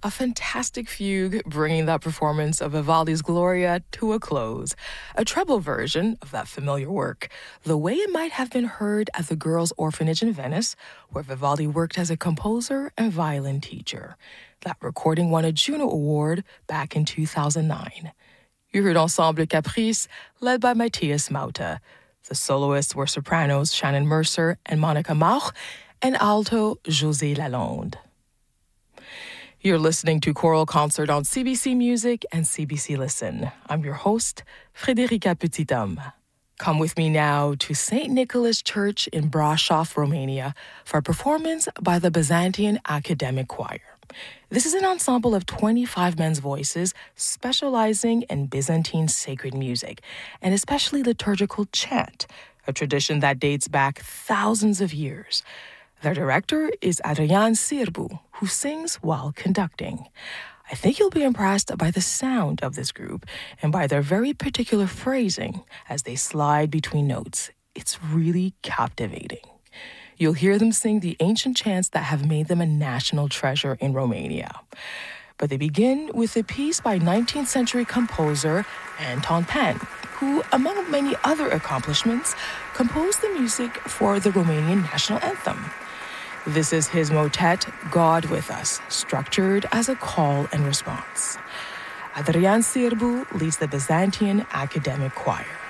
A fantastic fugue bringing that performance of Vivaldi's Gloria to a close. A treble version of that familiar work, the way it might have been heard at the Girls' Orphanage in Venice, where Vivaldi worked as a composer and violin teacher. That recording won a Juno Award back in 2009. You heard Ensemble Caprice, led by Matthias Mauta. The soloists were sopranos Shannon Mercer and Monica Mauch, and alto José Lalonde. You're listening to Choral Concert on CBC Music and CBC Listen. I'm your host, Frederica Petithomme. Come with me now to St. Nicholas Church in Brașov, Romania, for a performance by the Byzantine Academic Choir. This is an ensemble of 25 men's voices specializing in Byzantine sacred music, and especially liturgical chant, a tradition that dates back thousands of years. Their director is Adrian Sârbu, who sings while conducting. I think you'll be impressed by the sound of this group and by their very particular phrasing as they slide between notes. It's really captivating. You'll hear them sing the ancient chants that have made them a national treasure in Romania. But they begin with a piece by 19th century composer Anton Pann, who, among many other accomplishments, composed the music for the Romanian national anthem. This is his motet, God With Us, structured as a call and response. Adrian Sârbu leads the Byzantine Academic Choir.